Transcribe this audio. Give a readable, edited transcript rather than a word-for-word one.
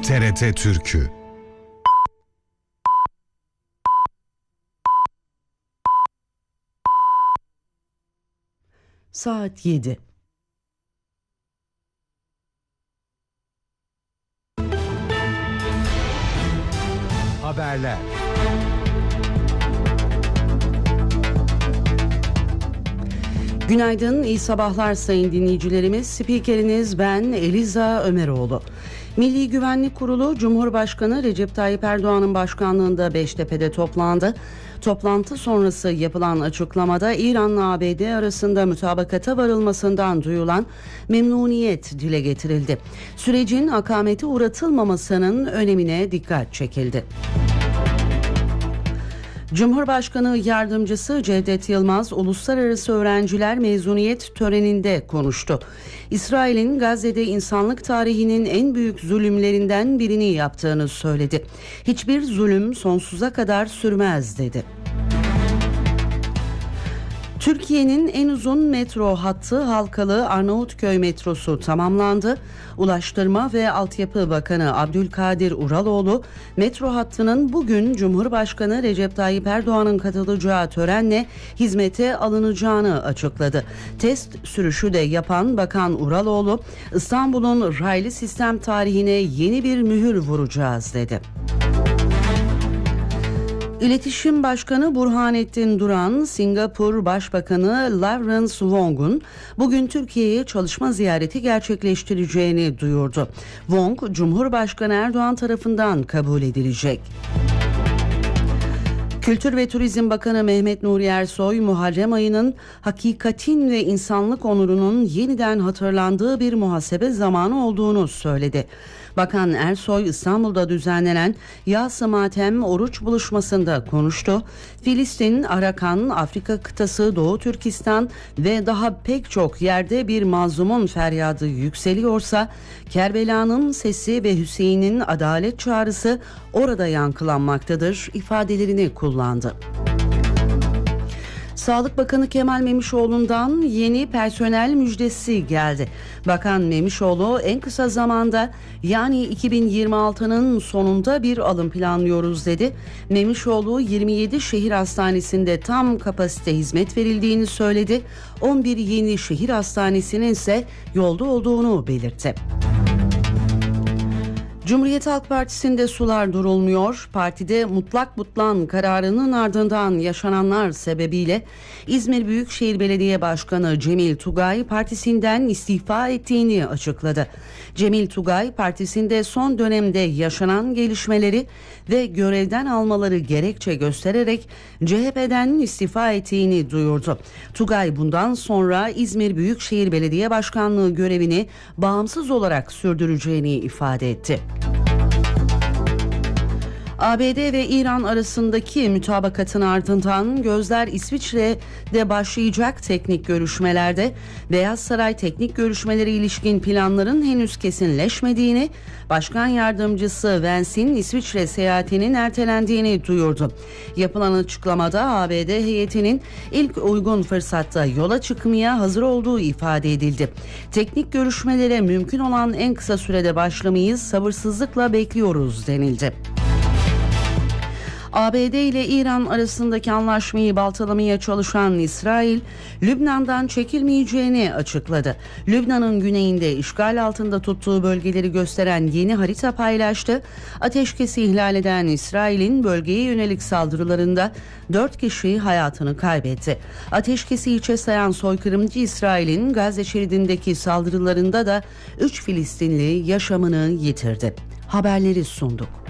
TRT Türkü. Saat 7. Haberler. Günaydın, iyi sabahlar sayın dinleyicilerimiz. Spikeriniz ben Eliza Ömeroğlu. Milli Güvenlik Kurulu Cumhurbaşkanı Recep Tayyip Erdoğan'ın başkanlığında Beştepe'de toplandı. Toplantı sonrası yapılan açıklamada İran'la ABD arasında mutabakata varılmasından duyulan memnuniyet dile getirildi. Sürecin akamete uğratılmamasının önemine dikkat çekildi. Cumhurbaşkanı Yardımcısı Cevdet Yılmaz, uluslararası öğrenciler mezuniyet töreninde konuştu. İsrail'in Gazze'de insanlık tarihinin en büyük zulümlerinden birini yaptığını söyledi. Hiçbir zulüm sonsuza kadar sürmez dedi. Türkiye'nin en uzun metro hattı halkalı Arnavutköy metrosu tamamlandı. Ulaştırma ve Altyapı Bakanı Abdülkadir Uraloğlu, metro hattının bugün Cumhurbaşkanı Recep Tayyip Erdoğan'ın katılacağı törenle hizmete alınacağını açıkladı. Test sürüşü de yapan Bakan Uraloğlu, İstanbul'un raylı sistem tarihine yeni bir mühür vuracağız dedi. İletişim Başkanı Burhanettin Duran, Singapur Başbakanı Lawrence Wong'un bugün Türkiye'ye çalışma ziyareti gerçekleştireceğini duyurdu. Wong, Cumhurbaşkanı Erdoğan tarafından kabul edilecek. Kültür ve Turizm Bakanı Mehmet Nuri Ersoy, Muharrem ayının hakikatin ve insanlık onurunun yeniden hatırlandığı bir muhasebe zamanı olduğunu söyledi. Bakan Ersoy, İstanbul'da düzenlenen Yas-ı Matem oruç buluşmasında konuştu. Filistin, Arakan, Afrika kıtası, Doğu Türkistan ve daha pek çok yerde bir mazlumun feryadı yükseliyorsa, Kerbela'nın sesi ve Hüseyin'in adalet çağrısı orada yankılanmaktadır ifadelerini kullandı. Sağlık Bakanı Kemal Memişoğlu'ndan yeni personel müjdesi geldi. Bakan Memişoğlu, en kısa zamanda yani 2026'nın sonunda bir alım planlıyoruz dedi. Memişoğlu, 27 şehir hastanesinde tam kapasite hizmet verildiğini söyledi. 11 yeni şehir hastanesinin ise yolda olduğunu belirtti. Cumhuriyet Halk Partisi'nde sular durulmuyor. Partide mutlak butlan kararının ardından yaşananlar sebebiyle İzmir Büyükşehir Belediye Başkanı Cemil Tugay partisinden istifa ettiğini açıkladı. Cemil Tugay, partisinde son dönemde yaşanan gelişmeleri ve görevden almaları gerekçe göstererek CHP'den istifa ettiğini duyurdu. Tugay bundan sonra İzmir Büyükşehir Belediye Başkanlığı görevini bağımsız olarak sürdüreceğini ifade etti. ABD ve İran arasındaki mütabakatın ardından gözler İsviçre'de başlayacak teknik görüşmelerde. Beyaz Saray teknik görüşmeleri ilişkin planların henüz kesinleşmediğini, Başkan Yardımcısı Vance'in İsviçre seyahatinin ertelendiğini duyurdu. Yapılan açıklamada ABD heyetinin ilk uygun fırsatta yola çıkmaya hazır olduğu ifade edildi. Teknik görüşmelere mümkün olan en kısa sürede başlamayı sabırsızlıkla bekliyoruz denildi. ABD ile İran arasındaki anlaşmayı baltalamaya çalışan İsrail, Lübnan'dan çekilmeyeceğini açıkladı. Lübnan'ın güneyinde işgal altında tuttuğu bölgeleri gösteren yeni harita paylaştı. Ateşkesi ihlal eden İsrail'in bölgeye yönelik saldırılarında 4 kişi hayatını kaybetti. Ateşkesi hiçe sayan soykırımcı İsrail'in Gazze şeridindeki saldırılarında da 3 Filistinli yaşamını yitirdi. Haberleri sunduk.